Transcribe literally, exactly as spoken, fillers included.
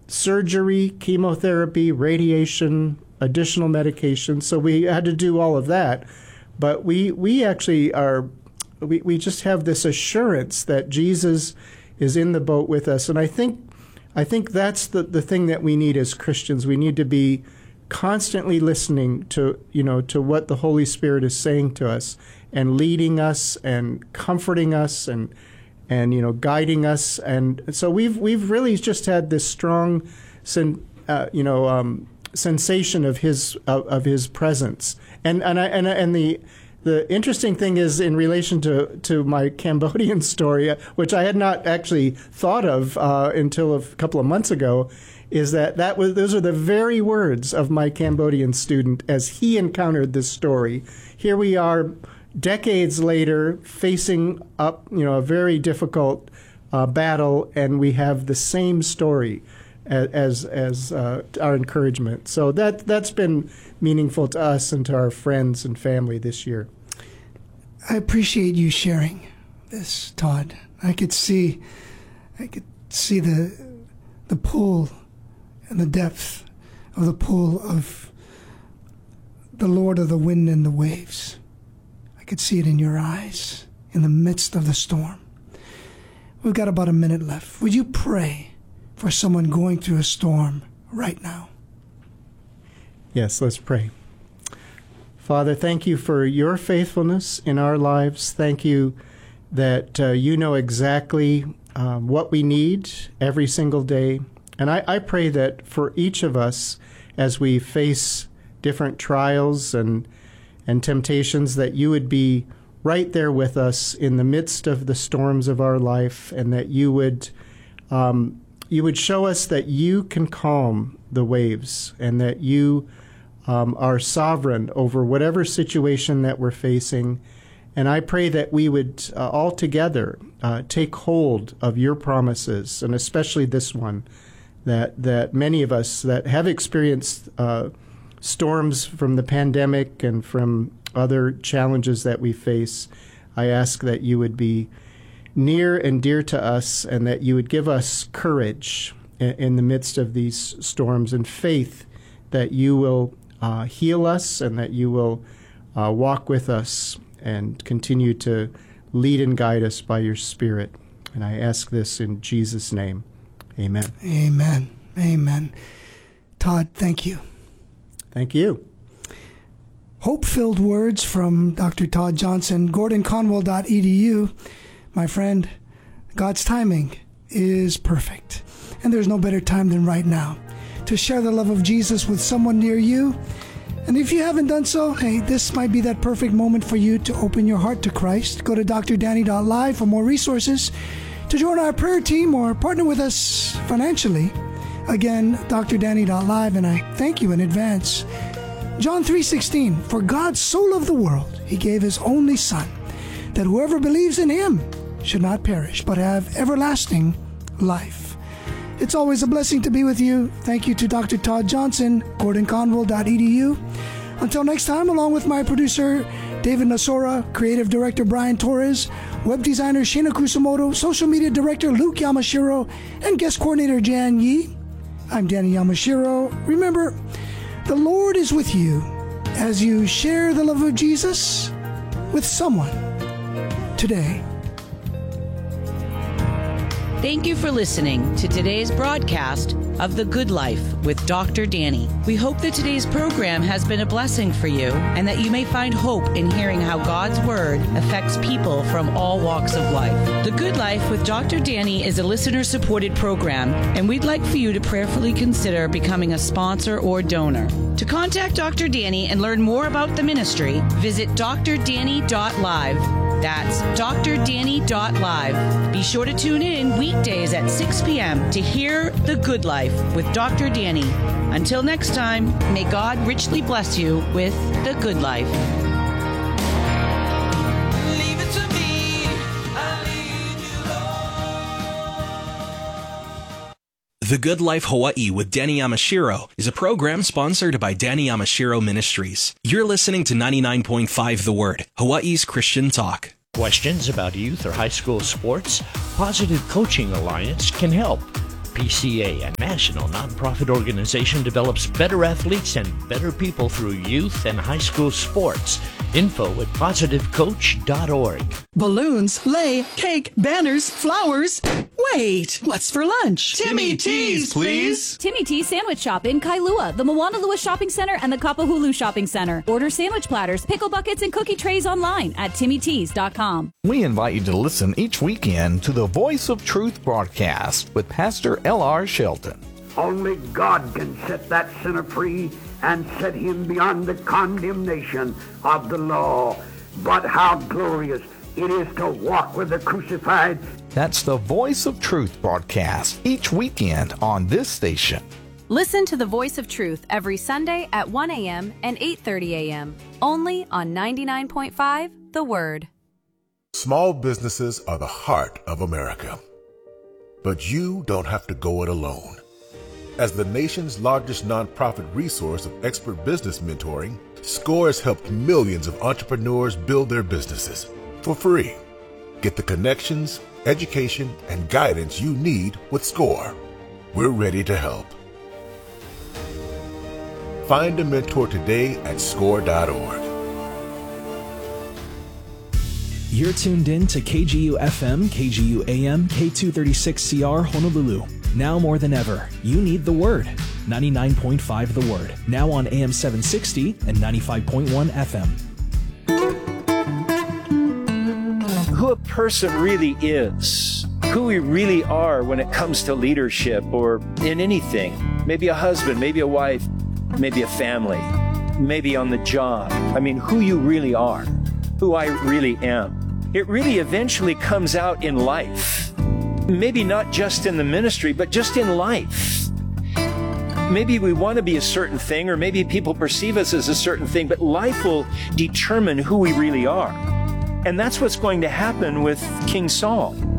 surgery, chemotherapy, radiation, additional medication. So we had to do all of that. But we we actually are, we, we just have this assurance that Jesus is in the boat with us. And I think I think that's the, the thing that we need as Christians. We need to be constantly listening to, you know, to what the Holy Spirit is saying to us and leading us and comforting us and and you know guiding us. And so we've we've really just had this strong sen, uh, you know um, sensation of his of, of his presence. And and I, and and the the interesting thing is, in relation to to my Cambodian story, which I had not actually thought of uh, until a couple of months ago, is that, that was those are the very words of my Cambodian student as he encountered this story. Here we are, decades later, facing up, you know, a very difficult uh, battle, and we have the same story as as, as uh, our encouragement. So that that's been meaningful to us and to our friends and family this year. I appreciate you sharing this, Todd. I could see, I could see the the pull and the depth of the pull of the Lord of the wind and the waves. I could see it in your eyes in the midst of the storm. We've got about a minute left. Would you pray for someone going through a storm right now? Yes, let's pray. Father, thank you for your faithfulness in our lives. Thank you that uh, you know exactly um, what we need every single day. And I, I pray that for each of us, as we face different trials and and temptations, that you would be right there with us in the midst of the storms of our life, and that you would um, you would show us that you can calm the waves, and that you um, are sovereign over whatever situation that we're facing. And I pray that we would uh, all together uh, take hold of your promises, and especially this one, that that many of us that have experienced uh, storms from the pandemic and from other challenges that we face, I ask that you would be near and dear to us, and that you would give us courage in, in the midst of these storms, and faith that you will uh, heal us, and that you will uh, walk with us and continue to lead and guide us by your Spirit. And I ask this in Jesus' name. Amen. Amen. Amen. Todd, thank you. Thank you. Hope-filled words from Doctor Todd Johnson, gordon conwell dot e d u. My friend, God's timing is perfect, and there's no better time than right now to share the love of Jesus with someone near you. And if you haven't done so, hey, this might be that perfect moment for you to open your heart to Christ. Go to d r danny dot live for more resources, to join our prayer team, or partner with us financially. Again, d r danny dot live, and I thank you in advance. John three sixteen, for God so loved the world, he gave his only Son, that whoever believes in him should not perish, but have everlasting life. It's always a blessing to be with you. Thank you to Doctor Todd Johnson, gordon conwell dot e d u. Until next time, along with my producer, David Nasora, creative director Brian Torres, web designer Shina Kusamoto, social media director Luke Yamashiro, and guest coordinator Jan Yi, I'm Danny Yamashiro. Remember, the Lord is with you as you share the love of Jesus with someone today. Thank you for listening to today's broadcast of The Good Life with Doctor Danny. We hope that today's program has been a blessing for you, and that you may find hope in hearing how God's Word affects people from all walks of life. The Good Life with Doctor Danny is a listener-supported program, and we'd like for you to prayerfully consider becoming a sponsor or donor. To contact Doctor Danny and learn more about the ministry, visit d r danny dot live. That's d r danny dot live. Be sure to tune in weekdays at six p.m. to hear The Good Life with Doctor Danny. Until next time, may God richly bless you with The Good Life. Leave it to me, I need you, Lord. The Good Life Hawaii with Danny Yamashiro is a program sponsored by Danny Yamashiro Ministries. You're listening to ninety-nine point five The Word, Hawaii's Christian talk. Questions about youth or high school sports? Positive Coaching Alliance can help. P C A and national nonprofit organization develops better athletes and better people through youth and high school sports. Info at positive coach dot org. Balloons, lei, cake, banners, flowers. Wait, what's for lunch? Timmy T's, please. Timmy T's Sandwich Shop in Kailua, the Moanalua Shopping Center, and the Kapahulu Shopping Center. Order sandwich platters, pickle buckets, and cookie trays online at timmy tees dot com. We invite you to listen each weekend to the Voice of Truth broadcast with Pastor L R Shelton. Only God can set that sinner free and set him beyond the condemnation of the law. But how glorious it is to walk with the crucified. That's the Voice of Truth broadcast each weekend on this station. Listen to the Voice of Truth every Sunday at one a.m. and eight thirty a.m. only on ninety-nine point five The Word. Small businesses are the heart of America. But you don't have to go it alone. As the nation's largest nonprofit resource of expert business mentoring, SCORE has helped millions of entrepreneurs build their businesses for free. Get the connections, education, and guidance you need with SCORE. We're ready to help. Find a mentor today at score dot org. You're tuned in to K G U F M, K G U A M, K two thirty-six C R Honolulu. Now more than ever, you need the Word. ninety-nine point five The Word. Now on A M seven sixty and ninety-five point one F M. Who a person really is, who we really are when it comes to leadership or in anything. Maybe a husband, maybe a wife, maybe a family, maybe on the job. I mean, who you really are, who I really am. It really eventually comes out in life. Maybe not just in the ministry, but just in life. Maybe we want to be a certain thing, or maybe people perceive us as a certain thing, but life will determine who we really are. And that's what's going to happen with King Saul.